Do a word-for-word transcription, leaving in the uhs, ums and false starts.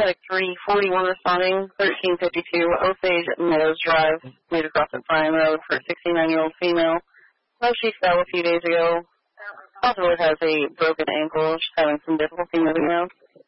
Medic three forty-one responding, thirteen fifty-two, Osage Meadows Drive, made across the Bryan Road for a sixty-nine-year-old female. Well, she fell a few days ago. Also, it has a broken ankle. She's having some difficulty moving around.